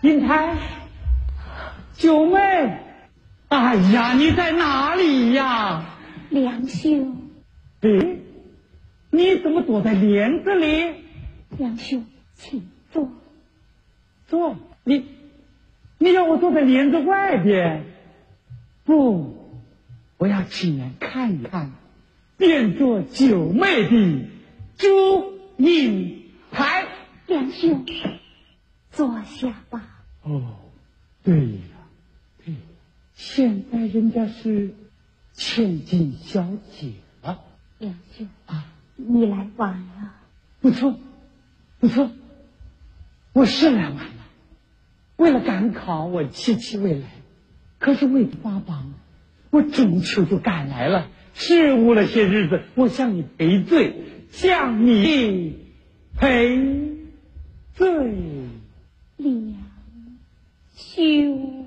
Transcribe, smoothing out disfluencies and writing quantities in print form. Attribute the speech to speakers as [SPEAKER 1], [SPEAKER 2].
[SPEAKER 1] 英台，九妹，哎呀，你在哪里呀？
[SPEAKER 2] 梁兄，
[SPEAKER 1] 诶，你怎么躲在帘子里？
[SPEAKER 2] 梁兄，请坐。
[SPEAKER 1] 坐，你让我坐在帘子外边？不，我要亲眼看一看，变作九妹的祝英台。
[SPEAKER 2] 梁兄，坐下吧。
[SPEAKER 1] 哦，对呀，对呀，现在人家是千金小姐了。
[SPEAKER 2] 梁兄
[SPEAKER 1] 啊，
[SPEAKER 2] 你来晚了。
[SPEAKER 1] 不错，不错，我是来晚了。为了赶考，我迟迟未来，可是为发榜，我中秋就赶来了，失误了些日子，我向你赔罪，向你赔罪。
[SPEAKER 2] 梁兄。